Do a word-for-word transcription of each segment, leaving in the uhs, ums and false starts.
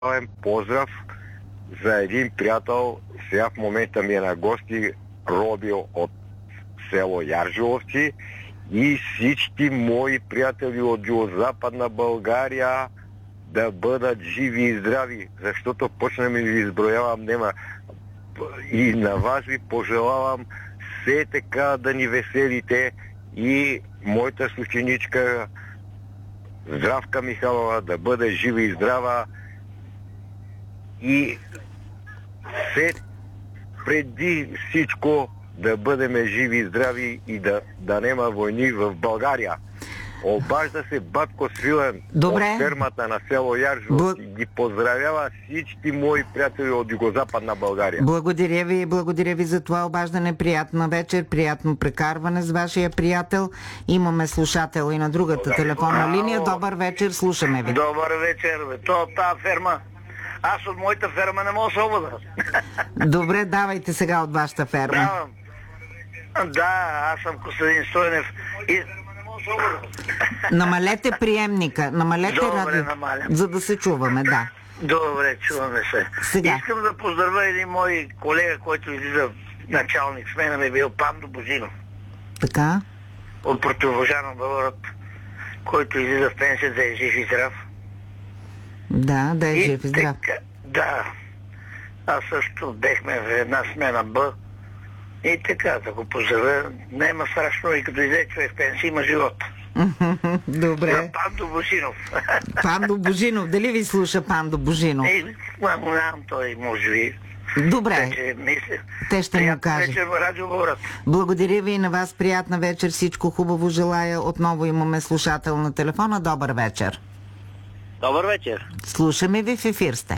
поздрав за един приятел. Сега в момента ми е на гости Робил от село Яржиловци и всички мои приятели от Югозападна България да бъдат живи и здрави, защото почнем и ви изброявам, нема. И на вас ви пожелавам все така да ни веселите и моята ученичка Здравка Михайлова да бъде жива и здрава и все преди всичко да бъдем живи и здрави и да, да нема войни в България. Обажда се батко Свилен Добре. От фермата на село Яржиловци Бл... и ги поздравява всички мои приятели от Югозападна България. Благодаря ви, благодаря ви за това обаждане. Приятна вечер, приятно прекарване с вашия приятел. Имаме слушател и на другата Добре. телефонна линия. Добър вечер, слушаме ви. Добър вечер, бе. То от тази ферма. Аз от моята ферма не мога да се обада. Добре, давайте сега от вашата ферма. Давам. Да, аз съм Костадин Стойнев и... Намалете приемника, намалете Добре, радио, намалям. за да се чуваме, да. Добре, чуваме се. Сега. Искам да поздравя един мой колега, който излиза началник с мен, е бил Пандо Божинов. Така? От противопожарна Българът, който излиза в пенсия да е жив и здрав. Да, да е и жив и здрав. Така, да. Аз също бехме в една смена Б. И така, да го поздравя. Няма страшно и като иде човек в пенсия, има живот. Добре. За Пандо Божинов. Пандо Божинов, дали ви слуша Пандо Божинов? Е, му нямам той, може би. Добре. Вече, мисля. Те ще му кажат. Вечер, Радио Българът. Благодаря ви и на вас. Приятна вечер. Всичко хубаво желая. Отново имаме слушател на телефона. Добър вечер. Добър вечер. Слушаме ви, в ефир сте.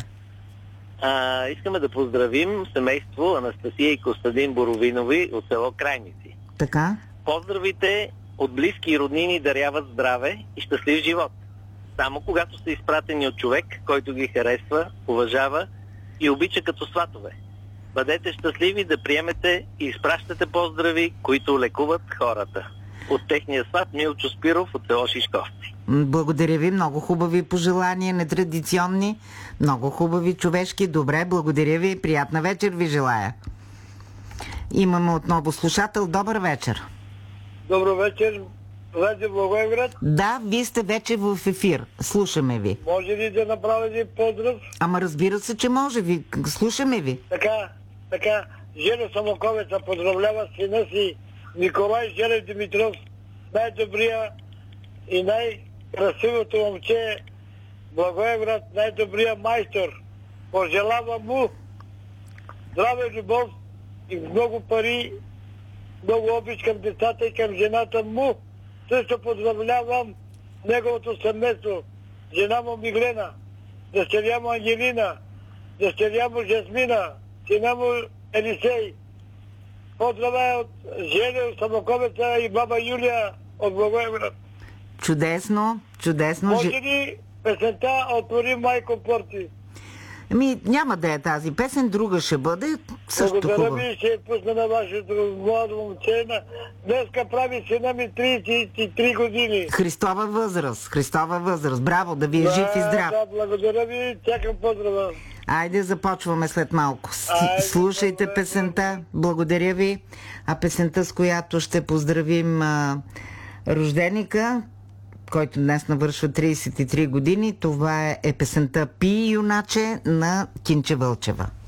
А, искаме да поздравим семейство Анастасия и Костадин Боровинови от село Крайници. Така? Поздравите от близки и роднини даряват здраве и щастлив живот. Само когато са изпратени от човек, който ги харесва, уважава и обича като сватове. Бъдете щастливи да приемете и изпращате поздрави, които лекуват хората. От техния сват Милчо Спиров от село Шишковци. Благодаря ви. Много хубави пожелания, нетрадиционни, много хубави, човешки. Добре, благодаря ви. Приятна вечер ви желая. Имаме отново слушател. Добър вечер. Добър вечер. Радио Благоевград. Да, вие сте вече в ефир. Слушаме ви. Може ли да направя един поздрав? Ама разбира се, че може ви. Слушаме ви. Така, така. Желя Самоковеца поздравлява сина си Николай Желев Димитров, най-добрия и най-красивото момче Благоевград, най-добрия майстор. Пожелава му здраве, любов и много пари, много обич към децата и към жената му. Също поздравлявам неговото семейство, жена му Миглена, дъщеря му Ангелина, дъщеря му Жасмина, сина му Елисей. Поздравя от Желев Самоковеца и баба Юлия от Благоевград. Чудесно, чудесно. Може ли песента "Отвори майко порти"? Ами, няма да е тази песен, друга ще бъде. Също Благодаря хубаво. ви, ще пусна на вашето младо момче. Днеска прави сина ми тридесет и три години. Христова възраст, Христова възраст. Браво, да ви е жив и здрав. Да, благодаря ви, чакам поздрава. Айде, започваме след малко. С- Айде, Слушайте добре. песента. Благодаря ви. А песента, с която ще поздравим а, рожденика, който днес навършва тридесет и три години, това е, е песента "Пий, юначе" на Кинче Вълчева.